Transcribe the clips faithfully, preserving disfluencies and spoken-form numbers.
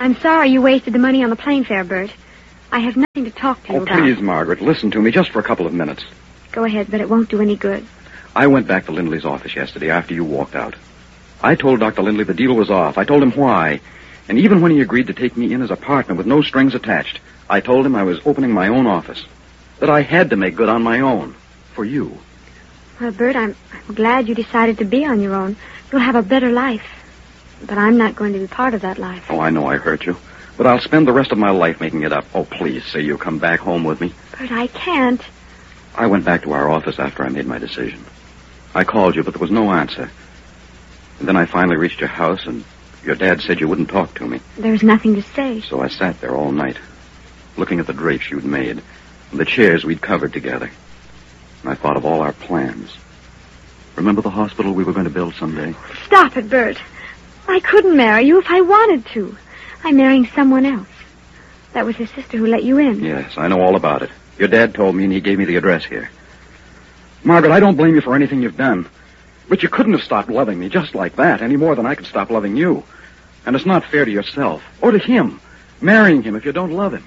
I'm sorry you wasted the money on the plane fare, Bert. I have nothing to talk to you oh, about. Oh, please, Margaret, listen to me just for a couple of minutes. Go ahead, but it won't do any good. I went back to Lindley's office yesterday after you walked out. I told Doctor Lindley the deal was off. I told him why. And even when he agreed to take me in as a partner with no strings attached, I told him I was opening my own office. That I had to make good on my own. For you. Well, Bert, I'm, I'm glad you decided to be on your own. You'll have a better life. But I'm not going to be part of that life. Oh, I know I hurt you. But I'll spend the rest of my life making it up. Oh, please, say you'll come back home with me. Bert, I can't. I went back to our office after I made my decision. I called you, but there was no answer. And then I finally reached your house, and your dad said you wouldn't talk to me. There's nothing to say. So I sat there all night, looking at the drapes you'd made, and the chairs we'd covered together. And I thought of all our plans. Remember the hospital we were going to build someday? Stop it, Bert. I couldn't marry you if I wanted to. I'm marrying someone else. That was his sister who let you in. Yes, I know all about it. Your dad told me, and he gave me the address here. Margaret, I don't blame you for anything you've done. But you couldn't have stopped loving me just like that, any more than I could stop loving you. And it's not fair to yourself, or to him, marrying him if you don't love him.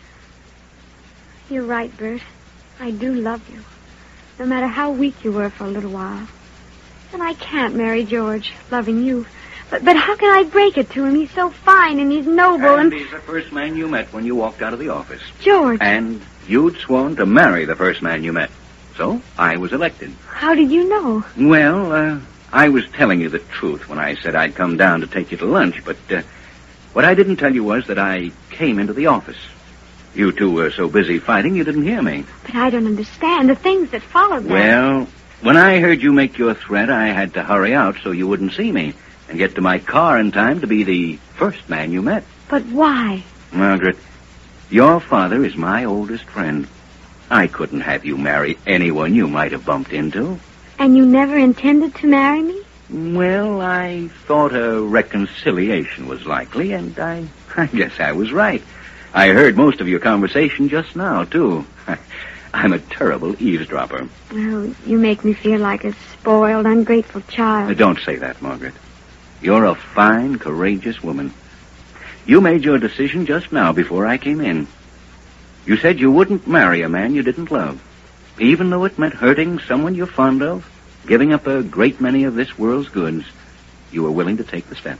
You're right, Bert. I do love you. No matter how weak you were for a little while. And I can't marry George, loving you. But but how can I break it to him? He's so fine and he's noble and... And he's the first man you met when you walked out of the office. George. And you'd sworn to marry the first man you met. So I was elected. How did you know? Well, uh, I was telling you the truth when I said I'd come down to take you to lunch, but uh, what I didn't tell you was that I came into the office. You two were so busy fighting you didn't hear me. But I don't understand the things that followed that. Well, when I heard you make your threat, I had to hurry out so you wouldn't see me and get to my car in time to be the first man you met. But why? Margaret, your father is my oldest friend. I couldn't have you marry anyone you might have bumped into. And you never intended to marry me? Well, I thought a reconciliation was likely, and I, I guess I was right. I heard most of your conversation just now, too. I'm a terrible eavesdropper. Oh, you make me feel like a spoiled, ungrateful child. Uh, don't say that, Margaret. You're a fine, courageous woman. You made your decision just now before I came in. You said you wouldn't marry a man you didn't love, even though it meant hurting someone you're fond of, giving up a great many of this world's goods. You were willing to take the step.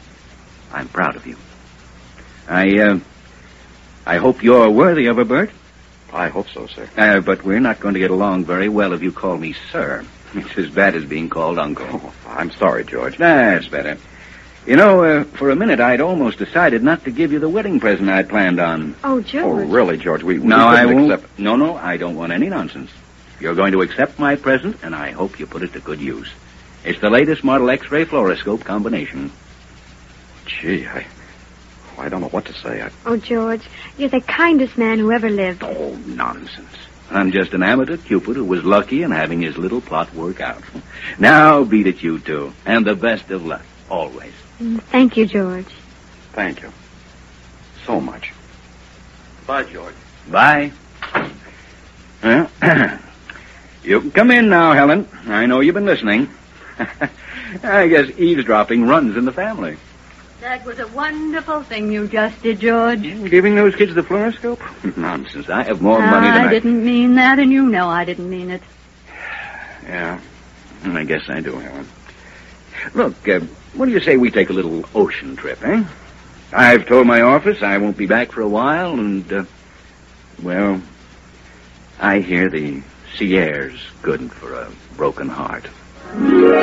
I'm proud of you. I, uh... I hope you're worthy of her, Bert. I hope so, sir. Uh, but we're not going to get along very well if you call me sir. It's as bad as being called uncle. Oh, I'm sorry, George. That's better. You know, uh, for a minute I'd almost decided not to give you the wedding present I'd planned on. Oh, George. Oh, really, George? We, we no, I won't. Accept... No, no, I don't want any nonsense. You're going to accept my present, and I hope you put it to good use. It's the latest model X-ray fluoroscope combination. Gee, I... I don't know what to say. I... Oh, George, you're the kindest man who ever lived. Oh, nonsense. I'm just an amateur Cupid who was lucky in having his little plot work out. Now, beat it, you two. And the best of luck, always. Thank you, George. Thank you. So much. Bye, George. Bye. Well, you can come in now, Helen. I know you've been listening. I guess eavesdropping runs in the family. That was a wonderful thing you just did, George. Giving those kids the fluoroscope? Nonsense. I have more no, money than I... I didn't mean that, and you know I didn't mean it. Yeah, I guess I do, Helen. Look, uh, what do you say we take a little ocean trip, eh? I've told my office I won't be back for a while, and, uh, well, I hear the sea air's good for a broken heart.